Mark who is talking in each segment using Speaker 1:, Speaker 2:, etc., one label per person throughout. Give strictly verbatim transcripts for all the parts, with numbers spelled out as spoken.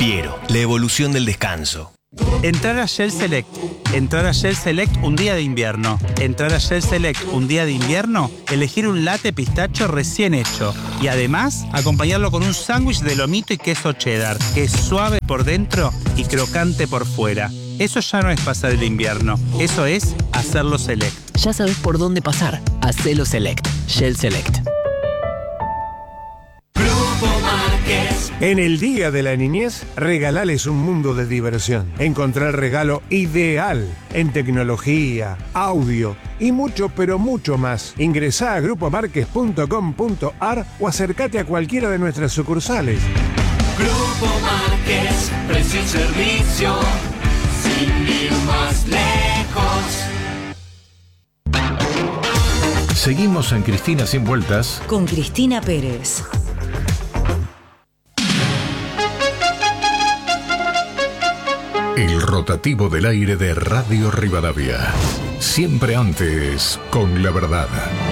Speaker 1: Piero, la evolución del descanso.
Speaker 2: Entrar a Shell Select. Entrar a Shell Select un día de invierno. Entrar a Shell Select un día de invierno, elegir un latte pistacho recién hecho. Y además, acompañarlo con un sándwich de lomito y queso cheddar, que es suave por dentro y crocante por fuera. Eso ya no es pasar el invierno, eso es hacerlo Select.
Speaker 3: Ya sabes por dónde pasar. Hacelo Select. Shell Select.
Speaker 4: En el Día de la Niñez, regalales un mundo de diversión. Encontrar el regalo ideal en tecnología, audio y mucho, pero mucho más. Ingresá a grupo marques punto com punto ar o acércate a cualquiera de nuestras sucursales.
Speaker 5: Grupo Márquez, precio y servicio, sin ir más lejos.
Speaker 6: Seguimos en Cristina Sin Vueltas
Speaker 7: con Cristina Pérez.
Speaker 6: El rotativo del aire de Radio Rivadavia. Siempre antes, con la verdad.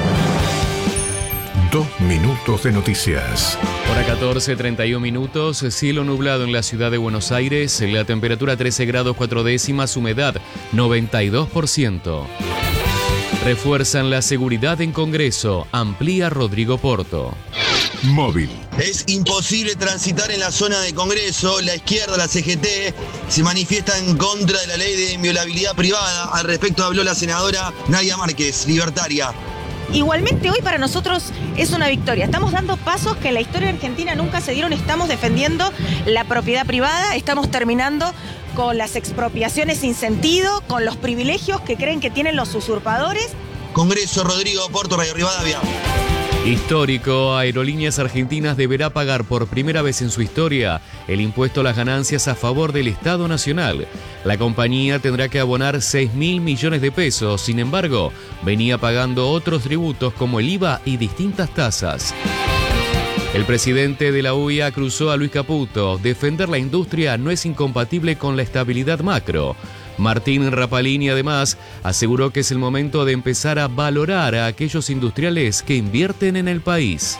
Speaker 6: Dos minutos de noticias.
Speaker 8: Hora catorce, treinta y un minutos, cielo nublado en la ciudad de Buenos Aires, la temperatura trece grados cuatro décimas, humedad noventa y dos por ciento. Refuerzan la seguridad en Congreso, amplía Rodrigo Porto.
Speaker 6: Móvil.
Speaker 9: Es imposible transitar en la zona de Congreso. La izquierda, la C G T, se manifiesta en contra de la ley de inviolabilidad privada. Al respecto habló la senadora Nadia Márquez, libertaria.
Speaker 10: Igualmente hoy para nosotros es una victoria. Estamos dando pasos que en la historia argentina nunca se dieron. Estamos defendiendo la propiedad privada, estamos terminando con las expropiaciones sin sentido, con los privilegios que creen que tienen los usurpadores.
Speaker 9: Congreso, Rodrigo Porto, Radio Rivadavia.
Speaker 8: Histórico, Aerolíneas Argentinas deberá pagar por primera vez en su historia el impuesto a las ganancias a favor del Estado Nacional. La compañía tendrá que abonar seis mil millones de pesos, sin embargo, venía pagando otros tributos como el I V A y distintas tasas. El presidente de la U I A acusó a Luis Caputo: defender la industria no es incompatible con la estabilidad macro. Martín Rapalini además aseguró que es el momento de empezar a valorar a aquellos industriales que invierten en el país.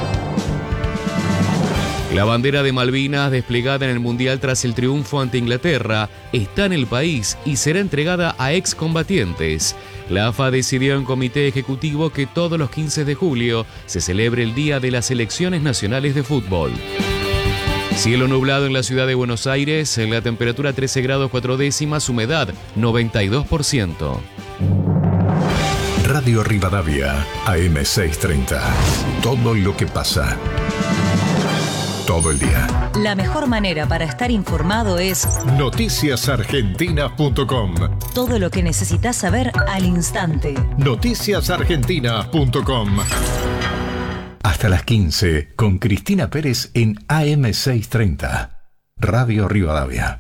Speaker 8: La bandera de Malvinas, desplegada en el Mundial tras el triunfo ante Inglaterra, está en el país y será entregada a excombatientes. La A F A decidió en comité ejecutivo que todos los quince de julio se celebre el Día de las Selecciones Nacionales de Fútbol. Cielo nublado en la ciudad de Buenos Aires, en la temperatura trece grados cuatro décimas, humedad noventa y dos por ciento.
Speaker 6: Radio Rivadavia, A M seiscientos treinta. Todo lo que pasa. Todo el día.
Speaker 7: La mejor manera para estar informado es
Speaker 6: noticias argentinas punto com.
Speaker 7: Todo lo que necesitas saber al instante.
Speaker 6: noticias argentinas punto com. Hasta las quince, con Cristina Pérez en A M seiscientos treinta. Radio Rivadavia.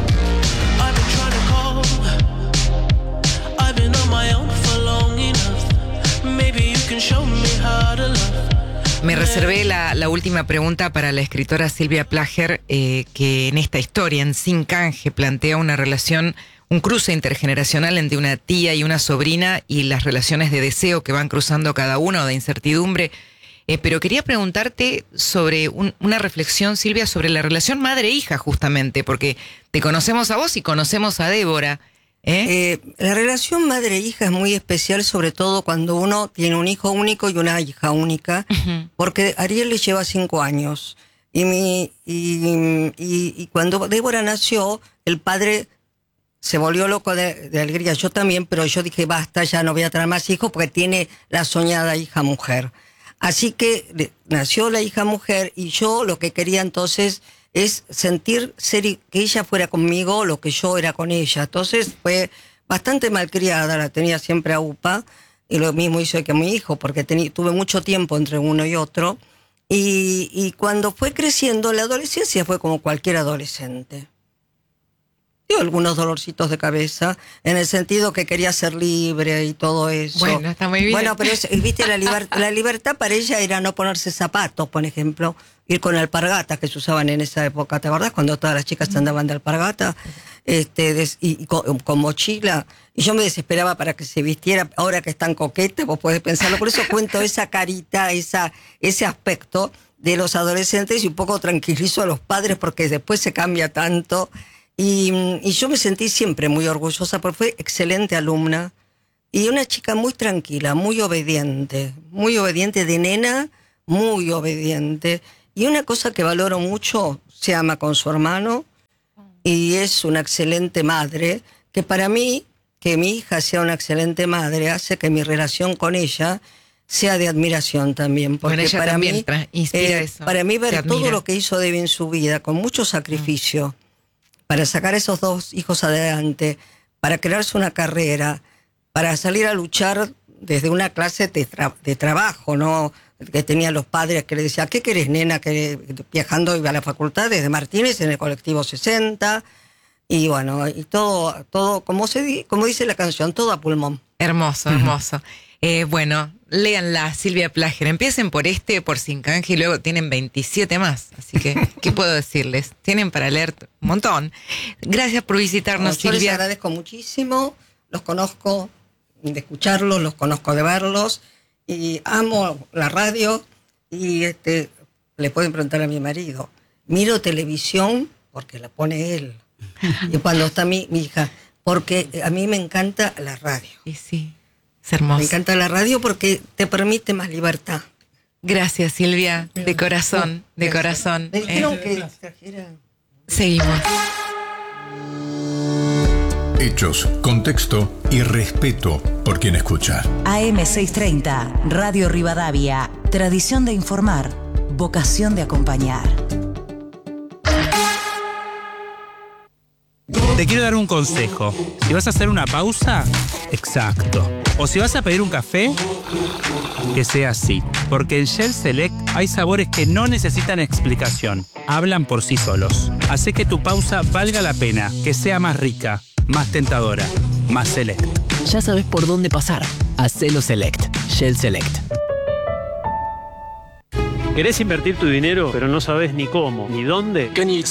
Speaker 11: Me reservé la, la última pregunta para la escritora Silvia Plager, eh, que en esta historia, en Sin Canje, plantea una relación, un cruce intergeneracional entre una tía y una sobrina y las relaciones de deseo que van cruzando cada uno, de incertidumbre. Eh, pero quería preguntarte sobre un, una reflexión, Silvia, sobre la relación madre-hija, justamente, porque te conocemos a vos y conocemos a Débora. ¿eh?
Speaker 12: Eh, la relación madre-hija es muy especial, sobre todo cuando uno tiene un hijo único y una hija única, uh-huh. porque Ariel le lleva cinco años. Y, mi, y, y, y cuando Débora nació, el padre se volvió loco de, de alegría, yo también, pero yo dije, basta, ya no voy a tener más hijos porque tiene la soñada hija mujer. Así que nació la hija mujer y yo lo que quería entonces es sentir ser, que ella fuera conmigo lo que yo era con ella. Entonces fue bastante malcriada, la tenía siempre a UPA, y lo mismo hizo que mi hijo, porque tení, tuve mucho tiempo entre uno y otro. Y, y cuando fue creciendo, la adolescencia fue como cualquier adolescente. Dio algunos dolorcitos de cabeza, en el sentido que quería ser libre y todo eso.
Speaker 11: Bueno, está muy bien.
Speaker 12: Bueno, pero es, viste, la, liber, la libertad para ella era no ponerse zapatos, por ejemplo, ir con alpargatas que se usaban en esa época, ¿te acordás? Cuando todas las chicas andaban de alpargata, este, des, y, y con, con mochila, y yo me desesperaba para que se vistiera, ahora que es tan coqueta, vos podés pensarlo, por eso cuento esa carita, esa, ese aspecto, de los adolescentes y un poco tranquilizo a los padres porque después se cambia tanto. Y, y yo me sentí siempre muy orgullosa porque fue excelente alumna y una chica muy tranquila, muy obediente, muy obediente de nena, muy obediente. Y una cosa que valoro mucho, se ama con su hermano y es una excelente madre, que para mí, que mi hija sea una excelente madre, hace que mi relación con ella sea de admiración también. Porque
Speaker 11: bueno, ella
Speaker 12: para
Speaker 11: también
Speaker 12: mí,
Speaker 11: tra- inspira
Speaker 12: eh,
Speaker 11: eso.
Speaker 12: para mí ver
Speaker 11: Te
Speaker 12: todo
Speaker 11: admira.
Speaker 12: lo que hizo Debbie en su vida, con mucho sacrificio, mm. para sacar a esos dos hijos adelante, para crearse una carrera, para salir a luchar desde una clase de, tra- de trabajo, ¿no? Que tenían los padres que le decían, ¿qué querés, nena? Que viajando iba a la facultad desde Martínez en el colectivo sesenta. Y bueno, y todo, todo como, se di- como dice la canción, todo a pulmón.
Speaker 11: Hermoso, hermoso. Eh, bueno, léanla, Silvia Plager. Empiecen por este, por Sin Canje, y luego tienen veintisiete más. Así que, ¿qué puedo decirles? Tienen para leer un montón. Gracias por visitarnos,
Speaker 12: No, yo les
Speaker 11: Silvia.
Speaker 12: agradezco muchísimo, los conozco de escucharlos, los conozco de verlos, y amo la radio, y este le pueden preguntar a mi marido. Miro televisión porque la pone él. Y cuando está mi, mi hija, porque a mí me encanta la radio.
Speaker 11: Y sí, es hermoso.
Speaker 12: Me encanta la radio porque te permite más libertad.
Speaker 11: Gracias, Silvia, de corazón, de
Speaker 12: Gracias.
Speaker 11: corazón.
Speaker 12: Me dijeron
Speaker 11: Eh,
Speaker 12: que trajera...
Speaker 11: Seguimos.
Speaker 6: Hechos, contexto y respeto por quien escucha.
Speaker 7: A M seiscientos treinta, Radio Rivadavia. Tradición de informar, vocación de acompañar.
Speaker 2: Te quiero dar un consejo. Si vas a hacer una pausa, exacto. O si vas a pedir un café, que sea así. Porque en Shell Select hay sabores que no necesitan explicación. Hablan por sí solos. Hace que tu pausa valga la pena, que sea más rica, más tentadora, más select.
Speaker 3: Ya sabes por dónde pasar. Hacelo Select. Shell Select.
Speaker 13: ¿Querés invertir tu dinero, pero no sabes ni cómo, ni dónde?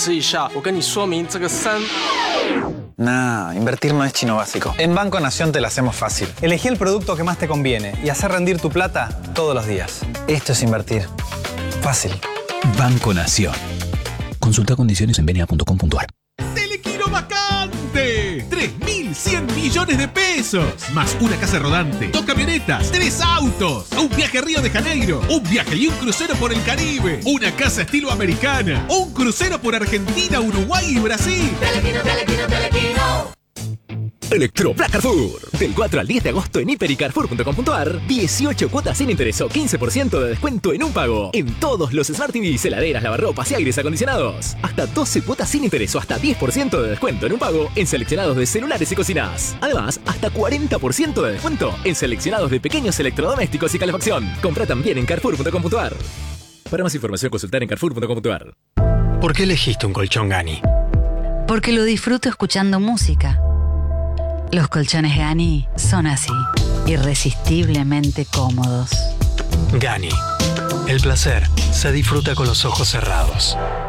Speaker 14: Nah, invertir no es chino básico. En Banco Nación te la hacemos fácil. Elegí el producto que más te conviene y hacer rendir tu plata todos los días. Esto es invertir. Fácil.
Speaker 3: Banco Nación. Consulta condiciones en b n a punto com punto a r.
Speaker 15: ¡Telequino vacante! tres mil cien millones de pesos. Más una casa rodante, dos camionetas, tres autos, un viaje a Río de Janeiro, un viaje y un crucero por el Caribe, una casa estilo americana, un crucero por Argentina, Uruguay y Brasil.
Speaker 5: Telequino, telequino, telequino.
Speaker 16: Electropla Carrefour. Del cuatro al diez de agosto en hiper y carrefour punto com punto a r. dieciocho cuotas sin interés o quince por ciento de descuento en un pago. En todos los Smart T Vs, heladeras, lavarropas y aires acondicionados. Hasta doce cuotas sin interés o hasta diez por ciento de descuento en un pago en seleccionados de celulares y cocinas. Además, hasta cuarenta por ciento de descuento en seleccionados de pequeños electrodomésticos y calefacción. Compra también en carrefour punto com punto a r. Para más información, consultar en carrefour punto com punto a r.
Speaker 17: ¿Por qué elegiste un colchón Gani?
Speaker 18: Porque lo disfruto escuchando música. Los colchones Gani son así, irresistiblemente cómodos.
Speaker 17: Gani. El placer se disfruta con los ojos cerrados.